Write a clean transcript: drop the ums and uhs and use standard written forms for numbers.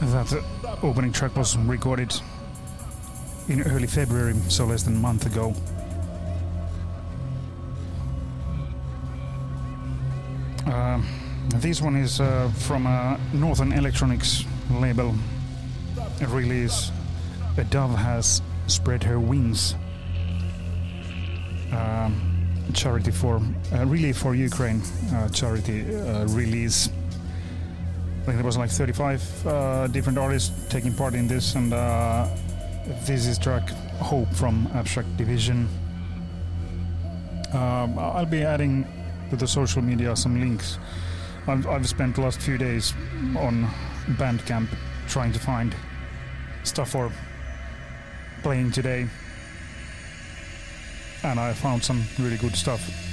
That opening track was recorded in early February, so less than a month ago. This one is from a Northern Electronics label release. A dove has spread her wings. Charity for Relief for Ukraine charity release. I think there was like 35 different artists taking part in this, and this is track Hope from Abstract Division. I'll be adding to the social media some links. I've spent the last few days on Bandcamp trying to find stuff for playing today, and I found some really good stuff.